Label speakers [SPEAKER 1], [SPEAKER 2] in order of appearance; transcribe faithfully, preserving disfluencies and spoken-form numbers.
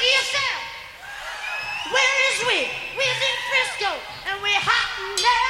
[SPEAKER 1] yourself. Where is we? We're in Frisco, and we're hot and